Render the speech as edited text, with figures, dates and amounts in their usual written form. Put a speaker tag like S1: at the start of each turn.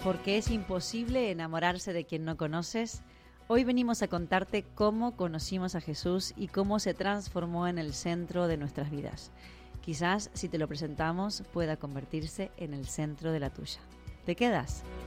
S1: porque es imposible enamorarse de quien no conoces, hoy venimos a contarte cómo conocimos a Jesús y cómo se transformó en el centro de nuestras vidas. Quizás si te lo presentamos pueda convertirse en el centro de la tuya. ¿Te quedas?